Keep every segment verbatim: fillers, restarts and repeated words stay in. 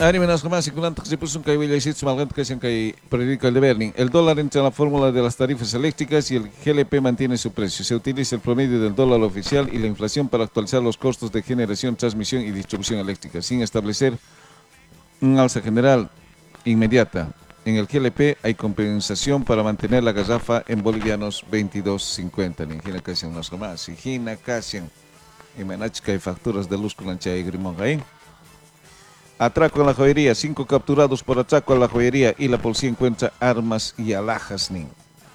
Ari menos más circulante que se puso un caibilla y sitio malgante que se kay periódico El Deber. El dólar entra en la fórmula de las tarifas eléctricas y el G L P mantiene su precio. Se utiliza el promedio del dólar oficial y la inflación para actualizar los costos de generación, transmisión y distribución eléctrica, sin establecer un alza general inmediata. En el G L P hay compensación para mantener la garrafa en bolivianos veintidós cincuenta. Hina casi unas más. Hina casi en Menachca hay facturas de luz con lancha y grimón ahí. Atraco en la joyería, cinco capturados por atraco a la joyería y la policía encuentra armas y alhajas. Nin.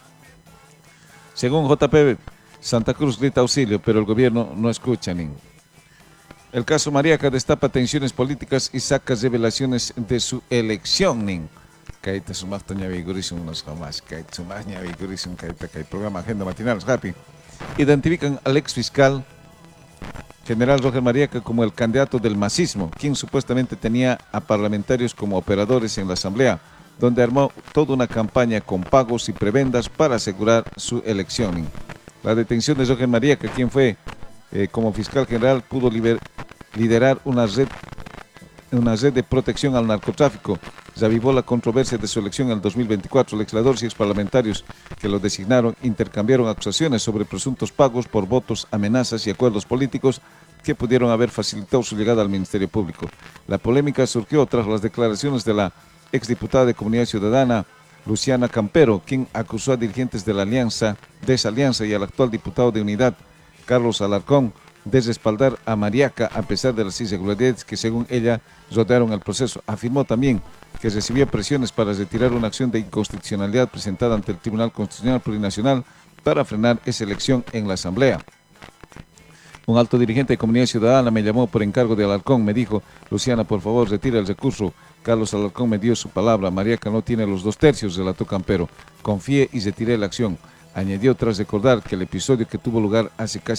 Según J P B, Santa Cruz grita auxilio, pero el gobierno no escucha. Nin. El caso Mariaca destapa tensiones políticas y saca revelaciones de su elección. Nin. Caíta su más taña vigurísimo unos jamás, caíta su más taña vigurísimo, caíta caíta programa Agenda Matinal Happy. Identifican al ex fiscal general Roger Mariaca como el candidato del masismo, quien supuestamente tenía a parlamentarios como operadores en la asamblea, donde armó toda una campaña con pagos y prebendas para asegurar su elección. La detención de Roger Mariaca, quien fue eh, como fiscal general, pudo liber, liderar una red, una red de protección al narcotráfico. Reavivó la controversia de su elección en el dos mil veinticuatro. Legisladores y exparlamentarios que lo designaron intercambiaron acusaciones sobre presuntos pagos por votos, amenazas y acuerdos políticos que pudieron haber facilitado su llegada al Ministerio Público. La polémica surgió tras las declaraciones de la exdiputada de Comunidad Ciudadana, Luciana Campero, quien acusó a dirigentes de la alianza, de esa alianza y al actual diputado de Unidad, Carlos Alarcón, de respaldar a Mariaca a pesar de las irregularidades que según ella rodearon el proceso. Afirmó también que recibía presiones para retirar una acción de inconstitucionalidad presentada ante el Tribunal Constitucional Plurinacional para frenar esa elección en la Asamblea. Un alto dirigente de Comunidad Ciudadana me llamó por encargo de Alarcón, me dijo: Luciana, por favor, retira el recurso. Carlos Alarcón me dio su palabra, Mariaca no tiene los dos tercios, relató Campero. Confié y retiré la acción. Añadió tras recordar que el episodio que tuvo lugar hace casi